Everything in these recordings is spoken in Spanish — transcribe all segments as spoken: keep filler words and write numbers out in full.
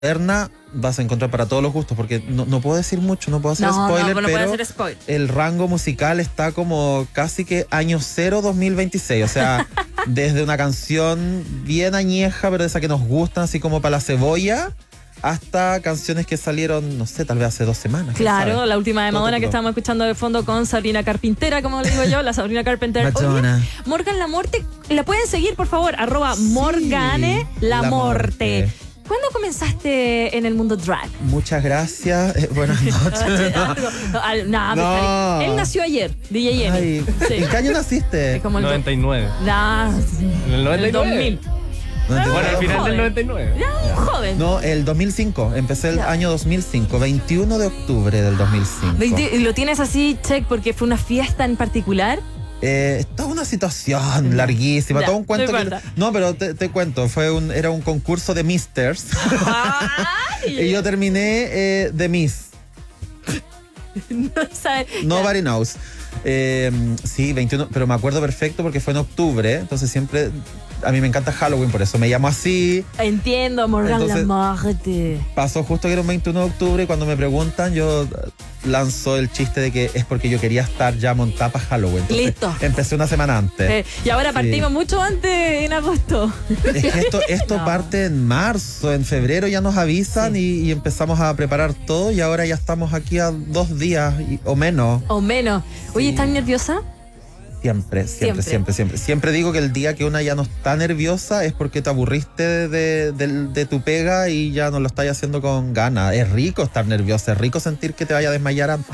moderna vas a encontrar para todos los gustos, porque no, no puedo decir mucho, no puedo hacer no, spoiler, no, no pero hacer spoiler. El rango musical está como casi que año cero dos mil veintiséis, o sea, desde una canción bien añeja, pero de esa que nos gustan, así como para la cebolla, hasta canciones que salieron, no sé, tal vez hace dos semanas. Claro, la última de Madonna que estábamos escuchando de fondo con Sabrina Carpintera, como le digo yo, la Sabrina Carpenter. Madonna. Oye, Morgan Lamorte, la pueden seguir, por favor, arroba sí, Morgane Lamorte. ¿Cuándo comenzaste en el mundo drag? Muchas gracias. Eh, buenas noches. no, no. Él nació ayer, D J Emi. Sí. ¿En qué año naciste? Como el noventa y nueve. Nah, ¿En el noventa y nueve? El dos mil. Bueno, al final joven. Del noventa y nueve. Ya, un joven. No, el dos mil cinco. Empecé el ya. año dos mil cinco, veintiuno de octubre del dos mil cinco. ¿Y lo tienes así, check, porque fue una fiesta en particular? Eh, toda una situación larguísima, ya, todo un cuento. Que, no, pero te, te cuento, fue un, era un concurso de Misters. Y yo terminé eh, de Miss. No sabes. Nobody ya. knows. Eh, sí, veintiuno, pero me acuerdo perfecto porque fue en octubre, entonces siempre. A mí me encanta Halloween, por eso me llamo así. Entiendo, Morgan Lamorte. Pasó justo que era un veintiuno de octubre y cuando me preguntan, yo lanzo el chiste de que es porque yo quería estar ya montada para Halloween. Entonces, listo. Empecé una semana antes. Eh, y ahora partimos sí. mucho antes, en agosto. Es que esto, esto no. parte en marzo, en febrero ya nos avisan sí. y, y empezamos a preparar todo y ahora ya estamos aquí a dos días y, o menos. O menos. Oye, sí. ¿estás nerviosa? Siempre, siempre, siempre, siempre. Siempre digo que el día que una ya no está nerviosa es porque te aburriste de, de, de, de tu pega y ya no lo estás haciendo con ganas. Es rico estar nerviosa, es rico sentir que te vaya a desmayar antes.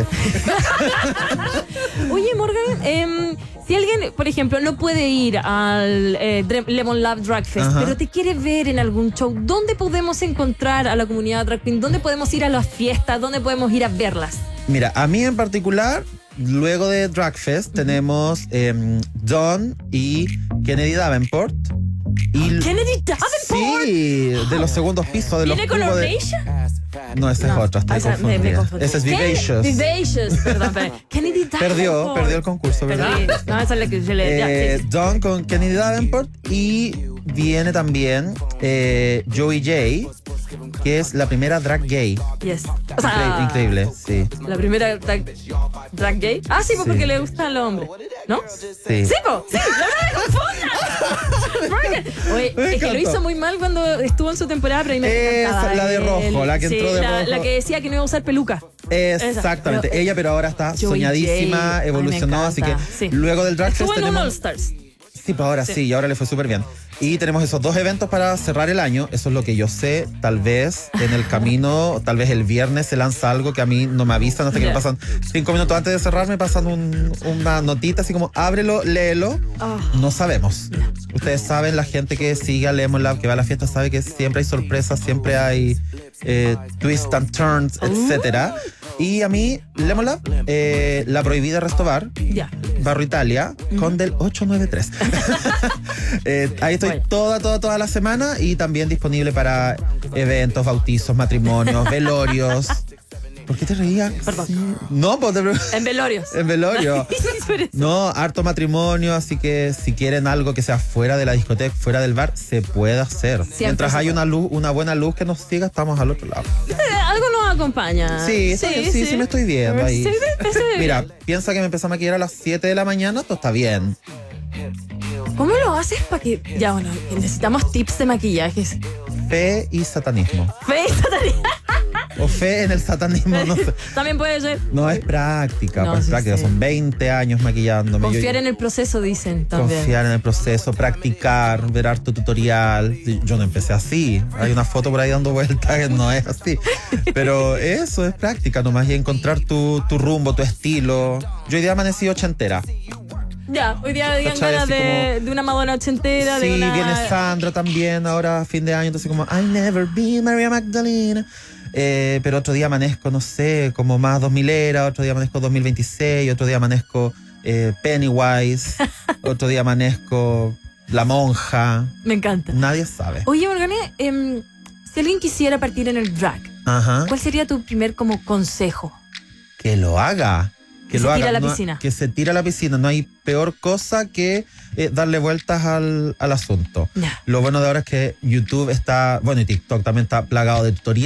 Oye, Morgan, eh, si alguien, por ejemplo, no puede ir al eh, Lemon Lab Drag Fest, ajá, pero te quiere ver en algún show, ¿dónde podemos encontrar a la comunidad drag queen? ¿Dónde podemos ir a las fiestas? ¿Dónde podemos ir a verlas? Mira, a mí en particular... Luego de Drag Fest tenemos eh, Dawn y Kennedy Davenport. Y ¿Kennedy Davenport? Sí, de los segundos pisos. De los ¿Viene con Ornation? De... No, esa no. es otra, estoy o sea, confundida. Me, me confundí. Esa es Vivacious. Vivacious, perdón, perdón. Kennedy Davenport. Perdió, perdió el concurso, ¿verdad? Perdí. No, esa es la que yo le... Eh, ya, sí. Dawn con Kennedy Davenport y viene también eh, Joey J, que es la primera drag gay. Yes. O sea, increíble, increíble, sí. La primera drag, drag gay. Ah, sí, pues sí. porque le gustan los hombres, ¿no? Sí. Sí, pues, sí, la verdad me confunda. Oye, me es que lo hizo muy mal cuando estuvo en su temporada, pero ahí me encantaba. Esa, la de rojo, el, la que entró sí, de la, rojo. La que decía que no iba a usar peluca. Exactamente, pero, ella pero ahora está Joey soñadísima, J, evolucionó, así que sí. luego del Drag Fest estuvo en tenemos... un All Stars. Sí, pues ahora sí. sí, y ahora le fue súper bien. Y tenemos esos dos eventos para cerrar el año. Eso es lo que yo sé. Tal vez en el camino, tal vez el viernes se lanza algo que a mí no me avisan hasta que yeah. me pasan cinco minutos antes de cerrar, me pasan un, una notita así como ábrelo, léelo. Oh. No sabemos. Yeah. Ustedes saben, la gente que sigue a Lemon Lab, que va a la fiesta, sabe que siempre hay sorpresas, siempre hay eh, twists and turns, uh. etcétera. Y a mí, Lemon Lab, eh, La Prohibida Restobar, yeah. Barrio Italia, mm-hmm. con del ocho nueve tres. eh, ahí estoy bueno. toda, toda, toda la semana y también disponible para eventos, bautizos, matrimonios, velorios. ¿Por qué te reías? Perdón. No, pues te... En velorios. En velorios. No, harto matrimonio, así que si quieren algo que sea fuera de la discoteca, fuera del bar, se puede hacer. Siempre Mientras hay una luz, una buena luz que nos siga, estamos al otro lado. Eh, algo nos acompaña. Sí, sí, sí, sí, sí me estoy viendo ahí. Sí, sí, sí. Mira, piensa que me empecé a maquillar a las siete de la mañana, todo está bien. ¿Cómo lo haces para que...? Ya, bueno, necesitamos tips de maquillajes. Fe y satanismo. Fe y satanismo. O fe en el satanismo, no sé. También puede ser. No, es práctica, no, pues sí, práctica. Sí. Son veinte años maquillándome. Confiar yo, en el proceso, dicen también. Confiar en el proceso, practicar, ver harto tutorial. Yo no empecé así. Hay una foto por ahí dando vueltas que no es así. Pero eso es práctica nomás y encontrar tu, tu rumbo, tu estilo. Yo hoy día amanecí ochentera. Ya, hoy día habían ganas de, como, de una Madonna ochentera. Sí, de una... viene Sandra también ahora a fin de año, entonces como I never been Maria Magdalena. Eh, pero otro día amanezco, no sé, como más dos mil era, otro día amanezco dos mil veintiséis, otro día amanezco eh, Pennywise, otro día amanezco La Monja. Me encanta. Nadie sabe. Oye, Morgane, eh, si alguien quisiera partir en el drag, Ajá. ¿cuál sería tu primer como consejo? Que lo haga. Que lo se haga. tira a la no- piscina. que se tira a la piscina. No hay peor cosa que eh, darle vueltas al, al asunto. Ya. Lo bueno de ahora es que YouTube está, bueno, y TikTok también está plagado de tutoriales.